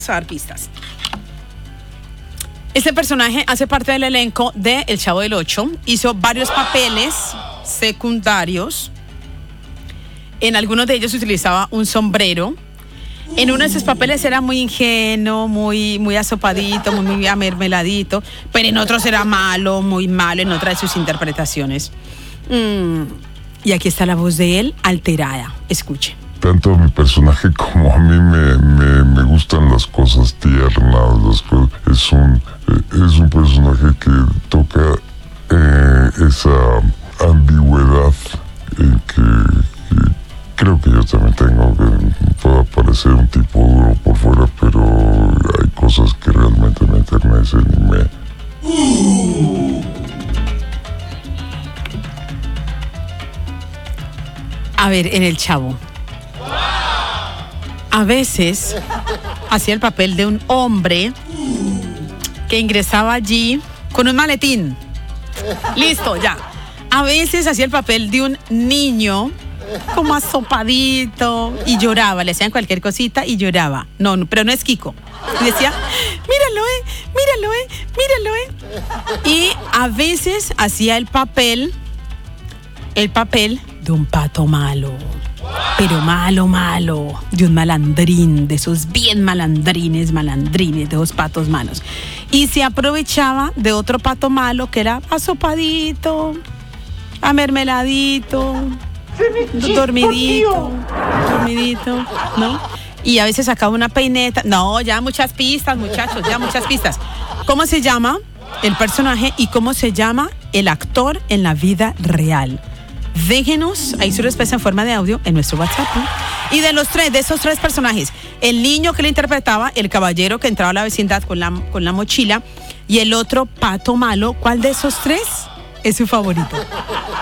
A dar pistas. Este personaje hace parte del elenco de El Chavo del Ocho. Hizo varios papeles secundarios. En algunos de ellos utilizaba un sombrero. En uno de esos papeles era muy ingenuo, muy asopadito, muy amermeladito. Pero en otros era malo, muy malo en otra de sus interpretaciones. Y aquí está la voz de él alterada. Escuche. Tanto a mi personaje como a mí me gustan las cosas tiernas, es un personaje que toca esa ambigüedad en que creo que yo también tengo, que pueda parecer un tipo duro por fuera, pero hay cosas que realmente me enternecen y me... A ver, en El Chavo. A veces hacía el papel de un hombre que ingresaba allí con un maletín. Listo, ya. A veces hacía el papel de un niño como asopadito y lloraba. Le hacían cualquier cosita y lloraba. No, pero no es Kiko. Y decía, míralo, míralo. Y a veces hacía el papel de un pato malo. Pero malo, de un malandrín, de esos bien malandrines, de esos patos malos. Y se aprovechaba de otro pato malo que era asopadito, amermeladito, dormidito, ¿no? Y a veces sacaba una peineta. No, ya muchas pistas, muchachos, ya muchas pistas. ¿Cómo se llama el personaje y cómo se llama el actor en la vida real? Déjenos ahí su respuesta en forma de audio en nuestro WhatsApp, ¿no? Y de esos tres personajes, el niño que le interpretaba, el caballero que entraba a la vecindad con la mochila y el otro pato malo, ¿cuál de esos tres es su favorito?